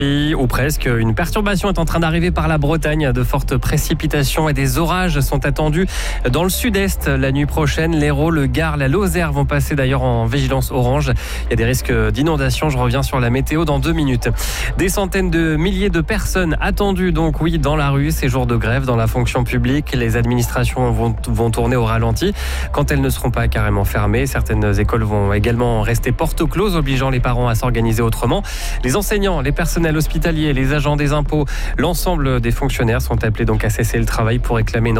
Ou presque. Une perturbation est en train d'arriver par la Bretagne. De fortes précipitations et des orages sont attendus dans le sud-est la nuit prochaine. L'Hérault, le Gard, la Lozère vont passer d'ailleurs en vigilance orange. Il y a des risques d'inondation. Je reviens sur la météo dans 2 minutes. Des centaines de milliers de personnes attendues donc dans la rue. Ces jours de grève dans la fonction publique. Les administrations vont tourner au ralenti quand elles ne seront pas carrément fermées. Certaines écoles vont également rester porte close, obligeant les parents à s'organiser autrement. Les enseignants, les personnels hospitaliers, les agents des impôts, l'ensemble des fonctionnaires sont appelés donc à cesser le travail pour réclamer une